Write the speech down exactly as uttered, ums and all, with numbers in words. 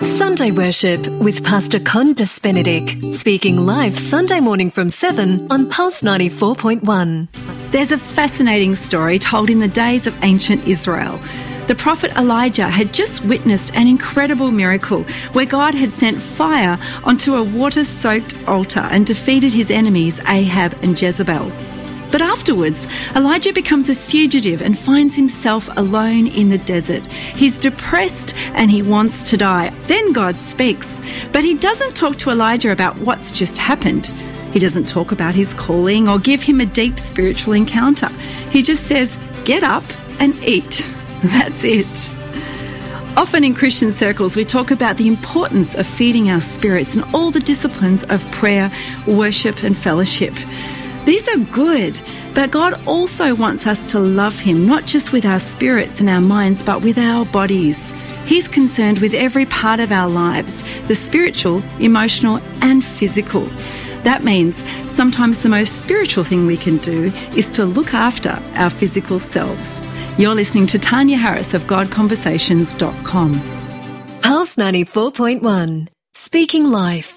Sunday Worship with Pastor Condas Benedict, speaking live Sunday morning from seven on Pulse ninety-four point one. There's a fascinating story told in the days of ancient Israel. The prophet Elijah had just witnessed an incredible miracle where God had sent fire onto a water-soaked altar and defeated his enemies Ahab and Jezebel. But afterwards, Elijah becomes a fugitive and finds himself alone in the desert. He's depressed and he wants to die. Then God speaks, but he doesn't talk to Elijah about what's just happened. He doesn't talk about his calling or give him a deep spiritual encounter. He just says, get up and eat. That's it. Often in Christian circles, we talk about the importance of feeding our spirits and all the disciplines of prayer, worship and fellowship. These are good, but God also wants us to love him, not just with our spirits and our minds, but with our bodies. He's concerned with every part of our lives, the spiritual, emotional, and physical. That means sometimes the most spiritual thing we can do is to look after our physical selves. You're listening to Tanya Harris of God Conversations dot com. Pulse ninety-four point one, speaking life.